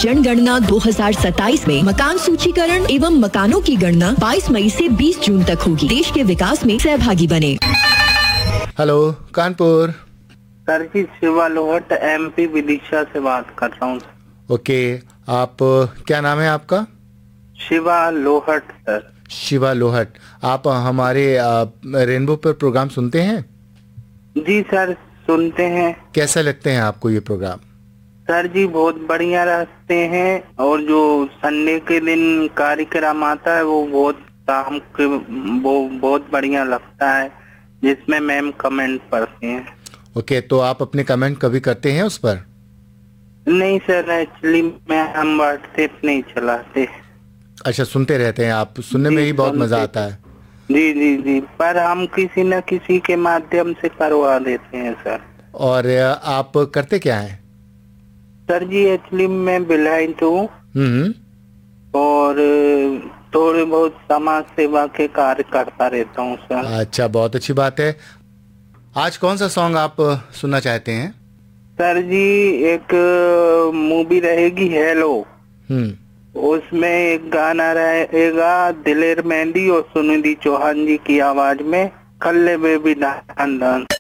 जनगणना 2027 में मकान सूचीकरण एवं मकानों की गणना 22 मई से 20 जून तक होगी। देश के विकास में सहभागी बने। हेलो, कानपुर। सर जी, शिवा लोहट MP विदिशा से बात कर रहा हूँ। ओके, आप क्या नाम है आपका? शिवा लोहट सर। शिवा लोहट। आप हमारे रेनबो पर प्रोग्राम सुनते हैं? जी सर, सुनते हैं। कैसा लगते हैं आपको ये प्रोग्राम? सर जी, बहुत बढ़िया रहते हैं, और जो संडे के दिन कार्यक्रम आता है वो बहुत शाम के वो बहुत बढ़िया लगता है, जिसमें मैम कमेंट पढ़ते हैं। ओके, तो आप अपने कमेंट कभी करते हैं उस पर? नहीं सर, एक्चुअली हम व्हाट्सएप नहीं चलाते। अच्छा, सुनते रहते हैं आप? सुनने में ही बहुत मजा आता है। जी जी जी, पर हम किसी न किसी के माध्यम से करवा देते हैं सर। और आप करते क्या हैं? सर जी, एक्चुअली मैं बिलाइट हूँ और थोड़े बहुत समाज सेवा के कार्य करता रहता हूँ सर। अच्छा, बहुत अच्छी बात है। आज कौन सा सॉन्ग आप सुनना चाहते हैं? सर जी, एक मूवी रहेगी हेलो, उसमें एक गाना रहेगा दिलेर मेहंदी और सुनिधि चौहान जी की आवाज में, कल्ले बेबी डांस डांस।